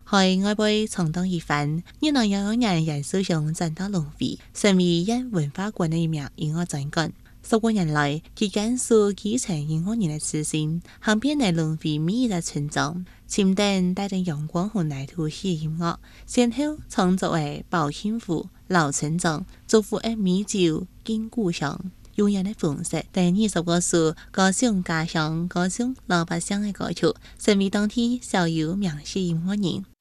喺外輩闖蕩一番，越來越有人人手上賺到浪費，成為因文化館的一名音樂展館。10多年來，佢簡述基層音樂人的處境，行遍嚟浪費每一個村莊，침電帶着陽光和泥土寫音樂，先後創作為保幸福、老村莊、祝福的米酒、敬故鄉、永遠的紅色等20多首歌頌家鄉、歌頌老百姓的歌曲，成為當地小有名氣音樂人。